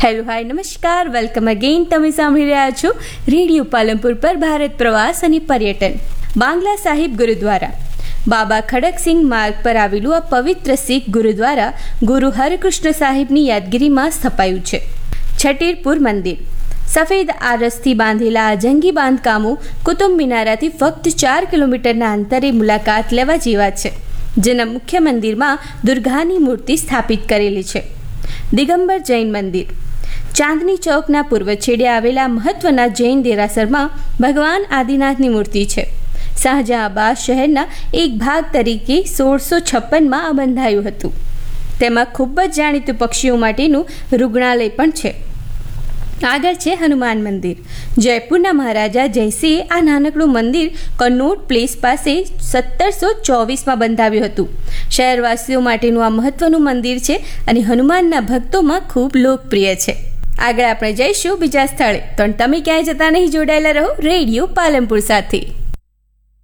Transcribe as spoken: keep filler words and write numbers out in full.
Hello hi નમસ્કાર, welcome again. તમે સાંભળી રહ્યા છો રેડિયો પાલનપુર પર ભારત પ્રવાસ અને પર્યટન. બાંગ્લા સાહિબ ગુરુદ્વારા. બાબા ખડકસિંહ માર્ગ પર આવેલું આ પવિત્ર શીખ ગુરુદ્વારા ગુરુ હરકૃષ્ણ સાહિબની યાદગીરીમાં સ્થપાયું છે. છટીરપુર મંદિર. સફેદ આરસથી બાંધેલા આ જંગી બાંધકામો કુતુબ મિનારાથી ફક્ત ચાર કિલોમીટરના અંતરે મુલાકાત લેવા જેવા છે, જેના મુખ્ય મંદિરમાં દુર્ગાની મૂર્તિ સ્થાપિત કરેલી છે. દિગંબર જૈન મંદિર. ચાંદની ચોકના પૂર્વ છેડે આવેલા મહત્વના જૈન દેરાસરમાં ભગવાન આદિનાથની મૂર્તિ છે. શાહજહાંબાદ શહેરના એક ભાગ તરીકે સોળસો છપ્પનમાં આ બંધાયું હતું. તેમાં ખૂબ જ જાણીતું પક્ષીઓ માટેનું રુગ્ણાલય પણ છે. આગળ છે હનુમાન મંદિર. જયપુરના મહારાજા જયસિંહે આ નાનકડું મંદિર કનોટ પ્લેસ પાસે સત્તરસો ચોવીસમાં બંધાવ્યું હતું. શહેરવાસીઓ માટેનું આ મહત્વનું મંદિર છે અને હનુમાનના ભક્તોમાં ખૂબ લોકપ્રિય છે. આગળ આપણે જઈશું બીજા સ્થળે, તો તમે ક્યાંય જતા નહીં, જોડાયેલા રહો રેડિયો પાલનપુર સાથે.